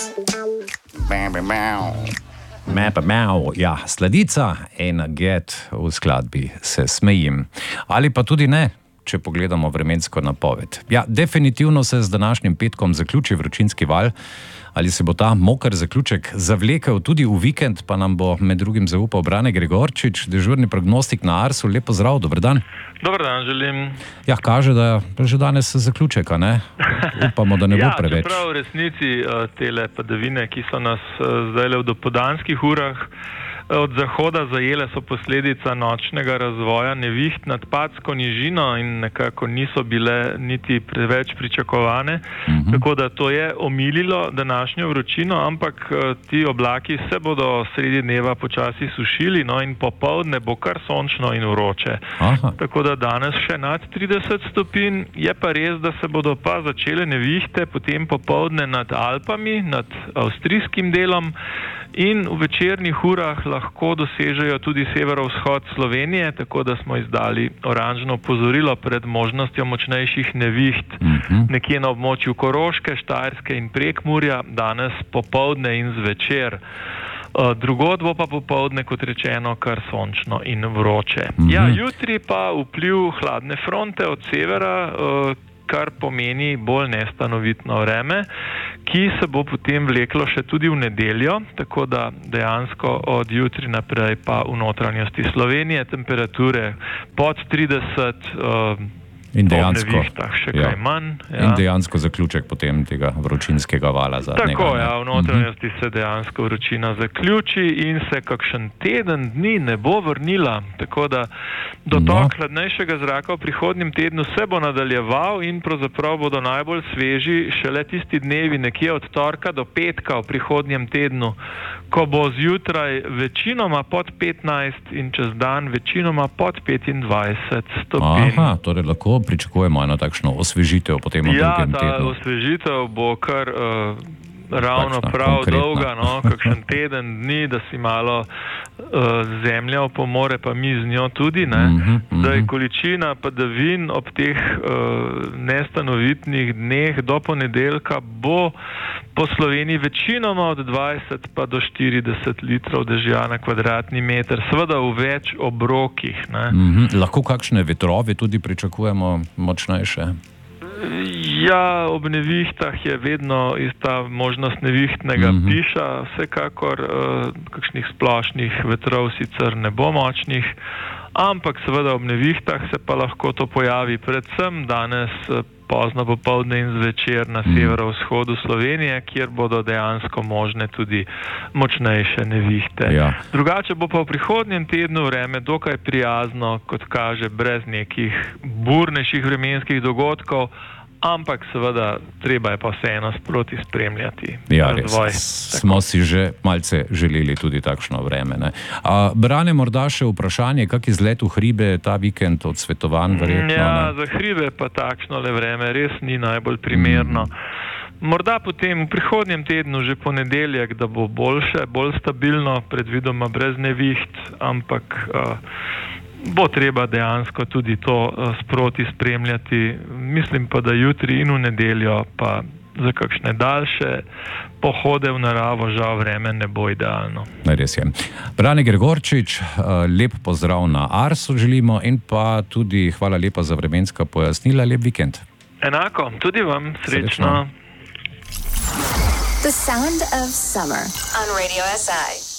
Ja, sladica in get v skladbi Se smejim. Ali pa tudi ne, če pogledamo vremensko napoved. Ja, definitivno se z današnjim petkom zaključi vročinski val. Ali se bo ta moker zaključek zavlekel tudi v vikend, pa nam bo med drugim zaupal Brane Gregorčič, dežurni prognostik na Arsu. Lep pozdrav, dober dan. Dober dan, želim. Ja, kaže, da je že danes zaključek, a ne? Upamo, da ne bo preveč. Ja, čeprav v resnici tele padavine, ki so nas zdaj v dopoldanskih urah od zahoda zajele, so posledica nočnega razvoja neviht nad Padsko nižino in nekako niso bile niti preveč pričakovane. Tako da to je omililo današnjo vročino, ampak ti oblaki se bodo sredi dneva počasi sušili, no, in popoldne bo kar sončno in vroče. Tako da danes še nad 30 stopinj, je pa res, da se bodo pa začele nevihte potem popoldne nad Alpami, nad avstrijskim delom, in v večernih urah lahko dosežejo tudi severovzhod Slovenije, tako da smo izdali oranžno opozorilo pred možnostjo močnejših neviht nekje na območju Koroške, Štajerske in Prekmurja, danes popoldne in zvečer. Drugod bo pa popoldne, kot rečeno, kar sončno in vroče. Ja, jutri pa vpliv hladne fronte od severa, kar pomeni bolj nestanovitno vreme, ki se bo potem vleklo še tudi v nedeljo, tako da dejansko od jutri naprej pa v notranjosti Slovenije temperature pod 30, in dejansko, po nevihtah še kaj manj. Ja. In dejansko zaključek potem tega vročinskega vala zadnjega. Tako, ja, v notranjosti se dejansko vročina zaključi in se kakšen teden dni ne bo vrnila, tako da dotok hladnejšega zraka v prihodnjem tednu se bo nadaljeval in pravzaprav bodo najbolj sveži šele tisti dnevi nekje od torka do petka v prihodnjem tednu, ko bo zjutraj večinoma pod 15 in čez dan večinoma pod 25 stopinj. Aha, torej lahko pričakujemo eno takšno osvežitev potem v drugem tednu. Ja, ta osvežitev bo kar ravno prav konkretna. Dolga, no, kakšen teden dni, da si malo zemlja opomore, pa mi z njo tudi, ne. Zdaj, količina padavin ob teh nestanovitnih dneh do ponedeljka bo po Sloveniji večinoma od 20 pa do 40 litrov dežja na kvadratni meter, seveda v več obrokih, ne. Lahko kakšne vetrove tudi pričakujemo močnejše? Ja, ob nevihtah je vedno ista možnost nevihtnega piša, vsekakor kakšnih splošnih vetrov sicer ne bo močnih, ampak seveda ob nevihtah se pa lahko to pojavi predvsem danes pozno popoldne in zvečer na severovzhodu Slovenije, kjer bodo dejansko možne tudi močnejše nevihte. Ja. Drugače bo pa v prihodnjem tednu vreme dokaj prijazno, kot kaže, brez nekih burnejših vremenskih dogodkov, ampak seveda treba je pa vseeno sproti spremljati razvoj. Smo si že malce želeli tudi takšno vreme, ne? Brane, morda še vprašanje, kak izlet v hribe ta vikend odsvetovan verjetno? Ja, za hribe pa takšno le vreme res ni najbolj primerno. Morda potem v prihodnjem tednu, že ponedeljek, da bo boljše, bolj stabilno, predvidoma brez neviht, ampak bo treba dejansko tudi to sproti spremljati. Mislim pa, da jutri in v nedeljo pa za kakšne daljše pohode v naravo žal vreme ne bo idealno. Res je. Brane Gregorčič, lep pozdrav na Arsu želimo in pa tudi hvala lepa za vremenska pojasnila. Lep vikend. Enako, tudi vam srečno. The sound of summer on Radio SI.